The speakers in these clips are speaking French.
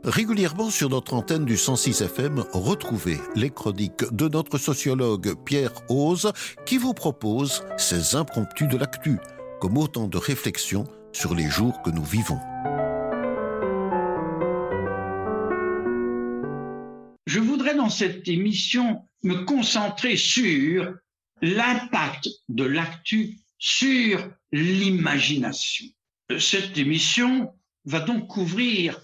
Régulièrement sur notre antenne du 106 FM, retrouvez les chroniques de notre sociologue Pierre Ose qui vous propose ses impromptus de l'actu, comme autant de réflexions sur les jours que nous vivons. Je voudrais dans cette émission me concentrer sur l'impact de l'actu sur l'imagination. Cette émission va donc couvrir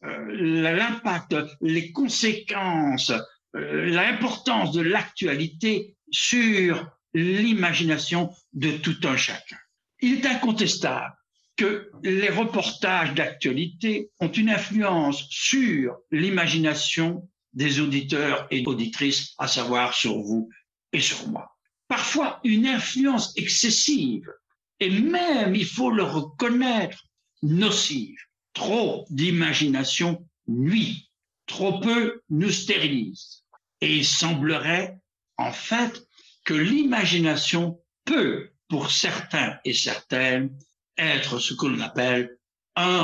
l'impact, les conséquences, l'importance de l'actualité sur l'imagination de tout un chacun. Il est incontestable que les reportages d'actualité ont une influence sur l'imagination des auditeurs et auditrices, à savoir sur vous et sur moi. Parfois une influence excessive et même, il faut le reconnaître, nocive. Trop d'imagination nuit, trop peu nous stérilise. Et il semblerait, en fait, que l'imagination peut, pour certains et certaines, être ce que l'on appelle un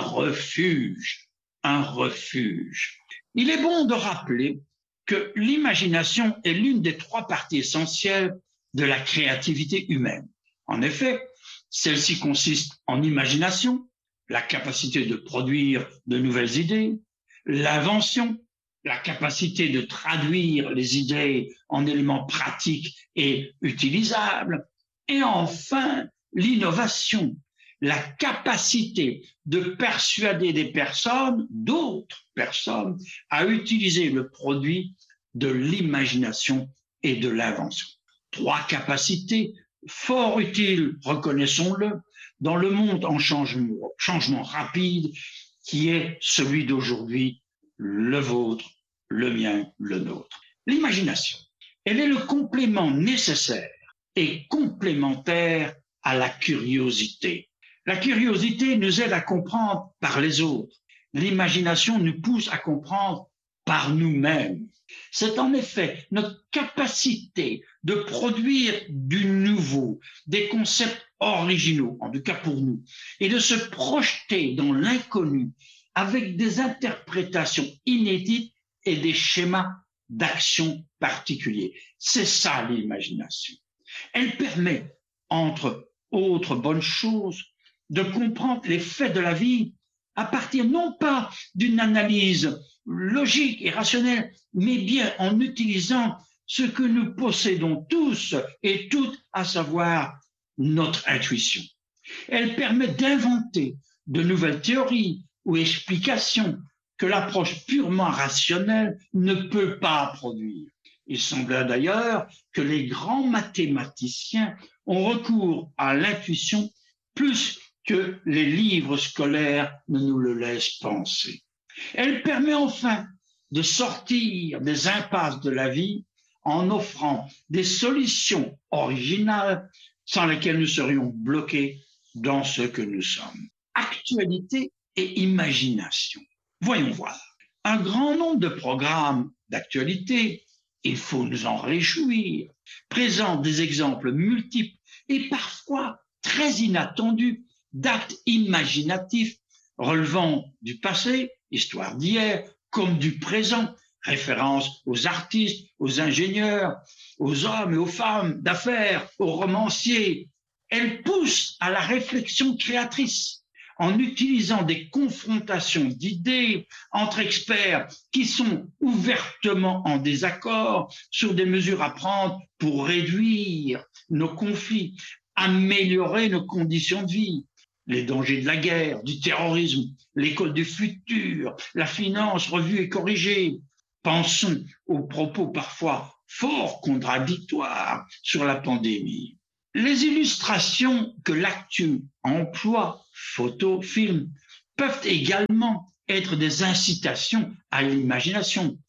refuge. Un refuge. Il est bon de rappeler que l'imagination est l'une des trois parties essentielles de la créativité humaine. En effet, celle-ci consiste en imagination, la capacité de produire de nouvelles idées, l'invention, la capacité de traduire les idées en éléments pratiques et utilisables, et enfin l'innovation, la capacité de persuader des personnes, d'autres personnes, à utiliser le produit de l'imagination et de l'invention. Trois capacités fort utiles, reconnaissons-le, dans le monde en changement rapide qui est celui d'aujourd'hui, le vôtre, le mien, le nôtre. L'imagination, elle est le complément nécessaire et complémentaire à la curiosité. La curiosité nous aide à comprendre par les autres. L'imagination nous pousse à comprendre par nous-mêmes. C'est en effet notre capacité de produire du nouveau, des concepts originaux, en tout cas pour nous, et de se projeter dans l'inconnu avec des interprétations inédites et des schémas d'action particuliers. C'est ça l'imagination. Elle permet, entre autres bonnes choses, de comprendre les faits de la vie à partir non pas d'une analyse logique et rationnelle, mais bien en utilisant ce que nous possédons tous et toutes, à savoir notre intuition. Elle permet d'inventer de nouvelles théories ou explications que l'approche purement rationnelle ne peut pas produire. Il semble d'ailleurs que les grands mathématiciens ont recours à l'intuition plus que les livres scolaires ne nous le laissent penser. Elle permet enfin de sortir des impasses de la vie en offrant des solutions originales sans lesquelles nous serions bloqués dans ce que nous sommes. Actualité et imagination. Voyons voir. Un grand nombre de programmes d'actualité, il faut nous en réjouir, présentent des exemples multiples et parfois très inattendus d'actes imaginatifs relevant du passé, histoire d'hier, comme du présent, référence aux artistes, aux ingénieurs, aux hommes et aux femmes d'affaires, aux romanciers. Elle pousse à la réflexion créatrice en utilisant des confrontations d'idées entre experts qui sont ouvertement en désaccord sur des mesures à prendre pour réduire nos conflits, améliorer nos conditions de vie. Les dangers de la guerre, du terrorisme, l'école du futur, la finance revue et corrigée. Pensons aux propos parfois fort contradictoires sur la pandémie. Les illustrations que l'actu emploie, photos, films, peuvent également être des incitations à l'imagination.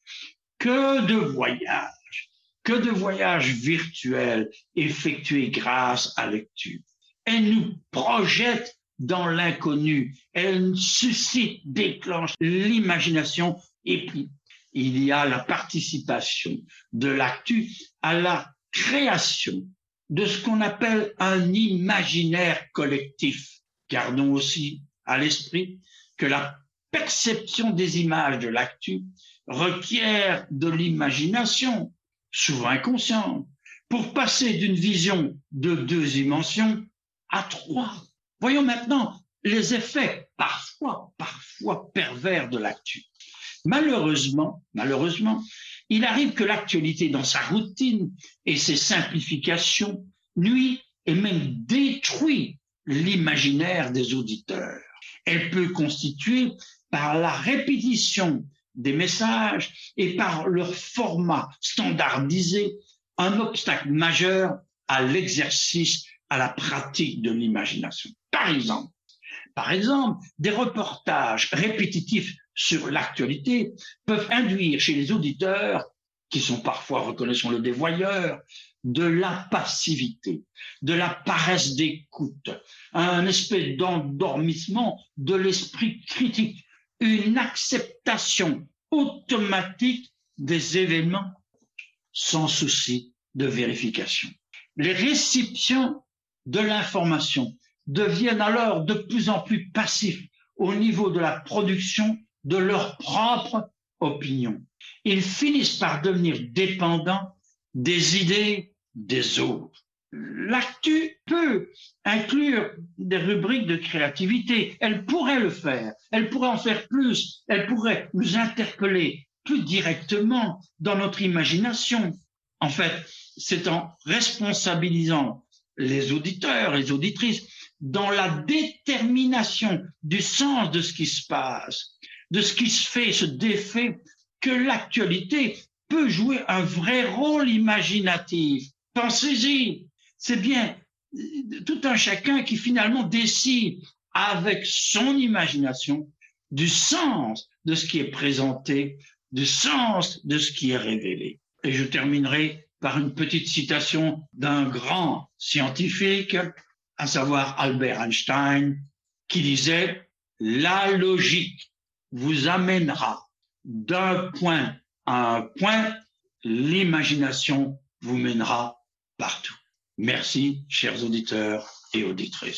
Que de voyages virtuels effectués grâce à l'actu. Elles nous projettent dans l'inconnu, elles suscitent, déclenchent l'imagination et puis il y a la participation de l'actu à la création de ce qu'on appelle un imaginaire collectif. Gardons aussi à l'esprit que la perception des images de l'actu requiert de l'imagination, souvent inconsciente, pour passer d'une vision de 2 dimensions à 3. Voyons maintenant les effets parfois pervers de l'actu. Malheureusement, il arrive que l'actualité dans sa routine et ses simplifications nuit et même détruit l'imaginaire des auditeurs. Elle peut constituer par la répétition des messages et par leur format standardisé un obstacle majeur à l'exercice, à la pratique de l'imagination. Par exemple, des reportages répétitifs sur l'actualité peuvent induire chez les auditeurs, qui sont parfois, reconnaissons-le, des voyeurs, de la passivité, de la paresse d'écoute, un espèce d'endormissement de l'esprit critique, une acceptation automatique des événements sans souci de vérification. Les récipients de l'information deviennent alors de plus en plus passifs au niveau de la production de leur propre opinion. Ils finissent par devenir dépendants des idées des autres. L'actu peut inclure des rubriques de créativité. Elle pourrait le faire. Elle pourrait en faire plus. Elle pourrait nous interpeller plus directement dans notre imagination. En fait, c'est en responsabilisant les auditeurs, les auditrices, dans la détermination du sens de ce qui se passe, de ce qui se fait, se défait, que l'actualité peut jouer un vrai rôle imaginatif. Pensez-y, c'est bien tout un chacun qui finalement décide avec son imagination du sens de ce qui est présenté, du sens de ce qui est révélé. Et je terminerai par une petite citation d'un grand scientifique, à savoir Albert Einstein, qui disait « La logique vous amènera d'un point à un point, l'imagination vous mènera partout. » Merci, chers auditeurs et auditrices.